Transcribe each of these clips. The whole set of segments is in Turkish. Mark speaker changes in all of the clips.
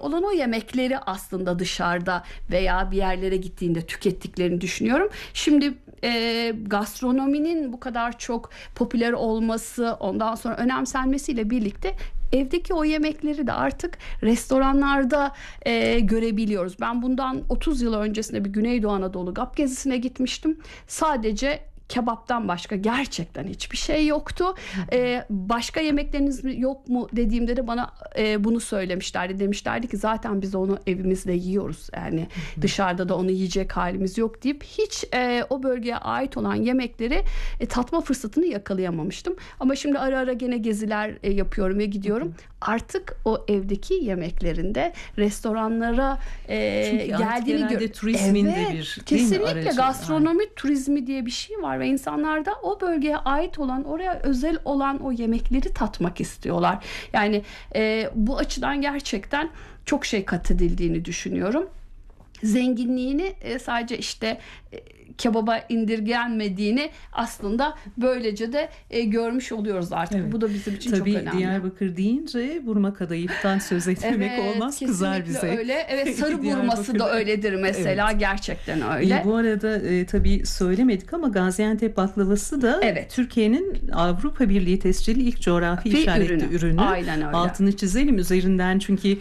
Speaker 1: olan o yemekleri aslında dışarıda veya bir yerlere gittiğinde tükettiklerini düşünüyorum. Şimdi gastronominin bu kadar çok popüler olması, ondan sonra önemsenmesiyle birlikte evdeki o yemekleri de artık restoranlarda görebiliyoruz. Ben bundan 30 yıl öncesinde bir Güneydoğu Anadolu GAP gezisine gitmiştim. Sadece kebaptan başka gerçekten hiçbir şey yoktu. Başka yemekleriniz yok mu dediğimde de bana bunu söylemişlerdi. Demişlerdi ki zaten biz onu evimizde yiyoruz. Yani dışarıda da onu yiyecek halimiz yok deyip hiç o bölgeye ait olan yemekleri tatma fırsatını yakalayamamıştım. Ama şimdi ara ara gene geziler yapıyorum ve gidiyorum. Artık o evdeki yemeklerinde restoranlara geldiğini görüyorum.
Speaker 2: Turizmin de bir
Speaker 1: kesinlikle gastronomi turizmi diye bir şey var ve insanlar da o bölgeye ait olan, oraya özel olan o yemekleri tatmak istiyorlar. Yani bu açıdan gerçekten çok şey kat edildiğini düşünüyorum. Zenginliğini sadece işte kebaba indirgenmediğini aslında böylece de görmüş oluyoruz artık. Evet. Bu da bizim için
Speaker 2: tabii
Speaker 1: çok önemli.
Speaker 2: Diyarbakır deyince burma kadayıftan söz etmemek olmaz, kızar bize.
Speaker 1: Öyle. Evet, sarı burması da öyledir mesela. Evet. Gerçekten öyle.
Speaker 2: Bu arada tabii söylemedik ama Gaziantep baklavası da Türkiye'nin Avrupa Birliği tescilli ilk coğrafi işaretli ürünü.
Speaker 1: Aynen öyle.
Speaker 2: Altını çizelim üzerinden çünkü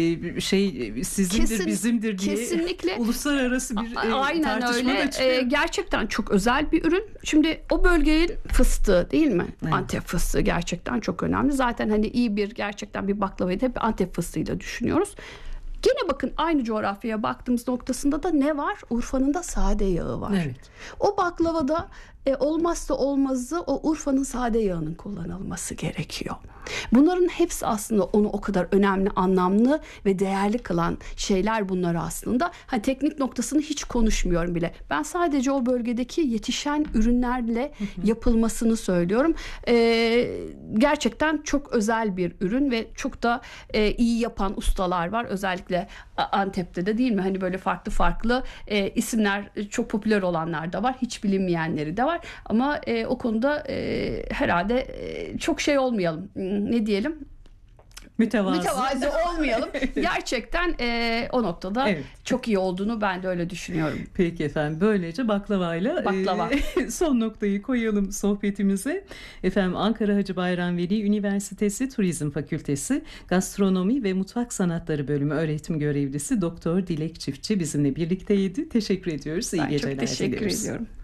Speaker 2: sizindir bizimdir diye
Speaker 1: kesinlikle
Speaker 2: uluslararası bir tartışma da çıkıyor.
Speaker 1: Gerçekten çok özel bir ürün. Şimdi o bölgenin fıstığı değil mi? Evet. Antep fıstığı gerçekten çok önemli. Zaten hani iyi bir gerçekten bir baklavayı da hep Antep fıstığıyla düşünüyoruz. Gene bakın aynı coğrafyaya baktığımız noktasında da ne var? Urfa'nın da sade yağı var.
Speaker 2: Evet.
Speaker 1: O baklavada olmazsa olmazı o Urfa'nın sade yağının kullanılması gerekiyor. Bunların hepsi aslında onu o kadar önemli, anlamlı ve değerli kılan şeyler bunlar aslında. Hani teknik noktasını hiç konuşmuyorum bile. Ben sadece o bölgedeki yetişen ürünlerle yapılmasını söylüyorum. Gerçekten çok özel bir ürün ve çok da iyi yapan ustalar var. Özellikle Antep'te de değil mi? Hani böyle farklı farklı isimler, çok popüler olanlar da var. Hiç bilinmeyenleri de var. Ama o konuda herhalde çok şey olmayalım. Ne diyelim? Mütevazı olmayalım. Gerçekten o noktada çok iyi olduğunu ben de öyle düşünüyorum.
Speaker 2: Peki efendim, böylece baklavayla son noktayı koyalım sohbetimize. Efendim, Ankara Hacı Bayram Veli Üniversitesi Turizm Fakültesi Gastronomi ve Mutfak Sanatları Bölümü öğretim görevlisi Doktor Dilek Çiftçi bizimle birlikteydi. Teşekkür ediyoruz. İyi geceler diliyoruz.
Speaker 1: Çok teşekkür ediyorum.